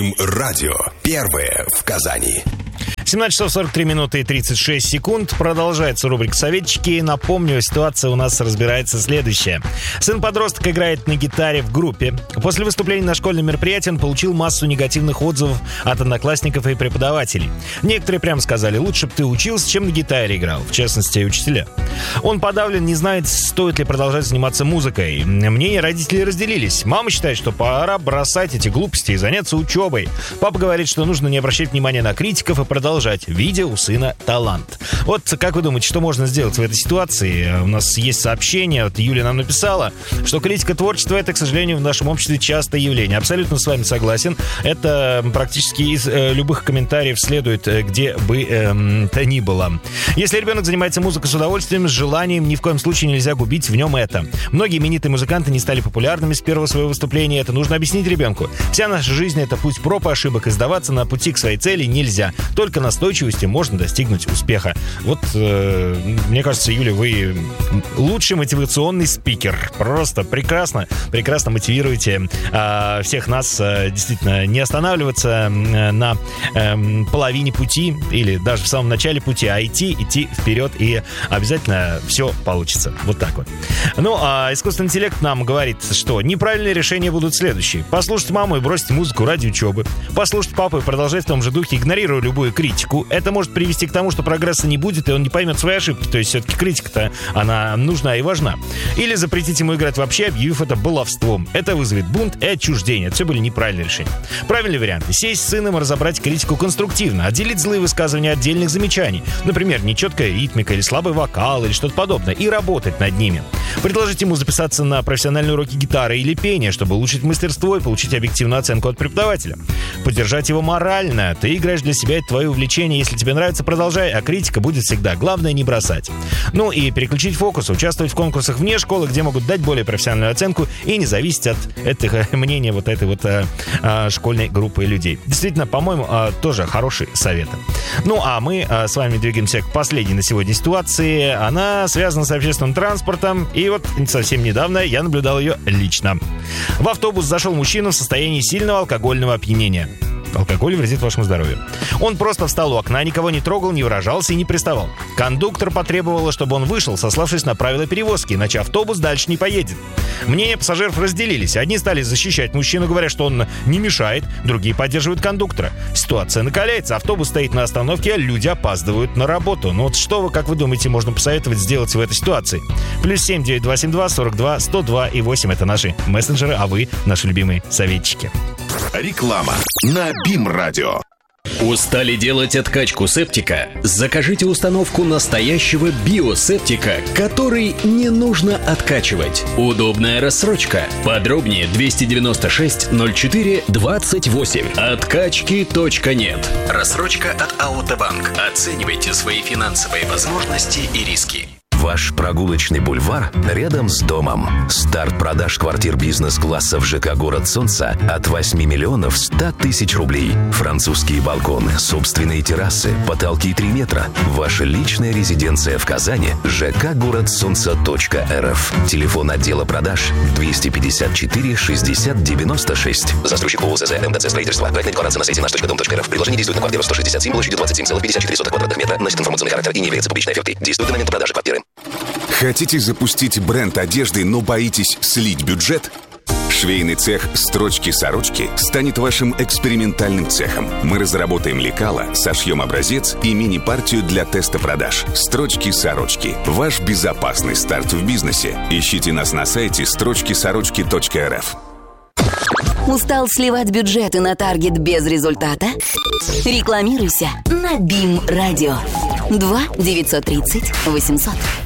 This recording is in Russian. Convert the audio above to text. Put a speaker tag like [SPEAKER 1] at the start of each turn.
[SPEAKER 1] Радио. Первое в Казани.
[SPEAKER 2] 17 часов 43 минуты и 36 секунд. Продолжается рубрика «Советчики». Напомню, ситуация у нас разбирается следующая. Сын-подросток играет на гитаре в группе. После выступления на школьном мероприятии он получил массу негативных отзывов от одноклассников и преподавателей. Некоторые прямо сказали: лучше бы ты учился, чем на гитаре играл, в частности, и учителя. Он подавлен, не знает, стоит ли продолжать заниматься музыкой. Мнения родителей разделились. Мама считает, что пора бросать эти глупости и заняться учебой. Папа говорит, что нужно не обращать внимания на критиков и продолжать, видя у сына талант. Вот как вы думаете, что можно сделать в этой ситуации? У нас есть сообщение, вот Юля нам написала, что критика творчества — это, к сожалению, в нашем обществе частое явление. Абсолютно с вами согласен. Это практически из любых комментариев следует, где бы то ни было. Если ребенок занимается музыкой с удовольствием, с желанием, ни в коем случае нельзя губить в нем это. Многие именитые музыканты не стали популярными с первого своего выступления. Это нужно объяснить ребенку. Вся наша жизнь — это путь проб и ошибок, и сдаваться на пути к своей цели нельзя. Только настойчивости можно достигнуть успеха. Вот, мне кажется, Юля, вы лучший мотивационный спикер. Просто прекрасно мотивируете всех нас действительно не останавливаться на половине пути или даже в самом начале пути, а идти вперед, и обязательно все получится. Вот так вот. Ну, а искусственный интеллект нам говорит, что неправильные решения будут следующие. Послушать маму и бросить музыку ради учебы. Послушать папу и продолжать в том же духе, игнорируя любую критику. Это может привести к тому, что прогресса не будет, и он не поймет свои ошибки. То есть все-таки критика-то, она нужна и важна. Или запретить ему играть вообще, объявив это баловством. Это вызовет бунт и отчуждение. Это все были неправильные решения. Правильный вариант — сесть с сыном и разобрать критику конструктивно, отделить злые высказывания от отдельных замечаний. Например, нечеткая ритмика или слабый вокал или что-то подобное, и работать над ними. Предложить ему записаться на профессиональные уроки гитары или пения, чтобы улучшить мастерство и получить объективную оценку от преподавателя. Поддержать его морально. Ты играешь для себя, это твое увлечение. Если тебе нравится, продолжай, а критика будет всегда. Главное — не бросать. Ну и переключить фокус, участвовать в конкурсах вне школы, где могут дать более профессиональную оценку и не зависеть от мнения вот этой вот школьной группы людей. Действительно, по-моему, тоже хорошие советы. Ну а мы с вами двигаемся к последней на сегодня ситуации. Она связана с общественным транспортом, и вот совсем недавно я наблюдал ее лично. В автобус зашел мужчина в состоянии сильного алкогольного опьянения. Алкоголь вредит вашему здоровью. Он просто встал у окна, никого не трогал, не выражался и не приставал. Кондуктор потребовала, чтобы он вышел, сославшись на правила перевозки, иначе автобус дальше не поедет. Мнения пассажиров разделились. Одни стали защищать мужчину, говоря, что он не мешает, другие поддерживают кондуктора. Ситуация накаляется, автобус стоит на остановке, а люди опаздывают на работу. Ну вот что вы, как вы думаете, можно посоветовать сделать в этой ситуации? +7 9272 42 102 и 8 — это наши мессенджеры, а вы — наши любимые советчики.
[SPEAKER 1] Реклама на БИМ-радио.
[SPEAKER 3] Устали делать откачку септика? Закажите установку настоящего биосептика, который не нужно откачивать. Удобная рассрочка. Подробнее 296 04 28. Откачки.нет. Рассрочка от АОТ-банк. Оценивайте свои финансовые возможности и риски.
[SPEAKER 4] Ваш прогулочный бульвар рядом с домом. Старт продаж квартир бизнес-класса в ЖК «Город Солнца» от 8 миллионов 100 тысяч рублей. Французские балконы, собственные террасы, потолки 3 метра. Ваша личная резиденция в Казани. ЖК «Город Солнца.рф». Телефон отдела продаж 254 60 96.
[SPEAKER 5] Застройщик ООО ЗЗ МДЦ строительства. Проектная декларация на сайте наш.дом.рф. Предложение действует на квартиру 167, площадью 27,54 квадратных метра. Носит информационный характер и не является публичной офертой. Действует до момента продажи квартиры.
[SPEAKER 1] Хотите запустить бренд одежды, но боитесь слить бюджет? Швейный цех «Строчки-сорочки» станет вашим экспериментальным цехом. Мы разработаем лекало, сошьем образец и мини-партию для теста продаж. «Строчки-сорочки» – ваш безопасный старт в бизнесе. Ищите нас на сайте строчкисорочки.рф.
[SPEAKER 6] Устал сливать бюджеты на таргет без результата? Рекламируйся на БИМ-радио. 2 930 800.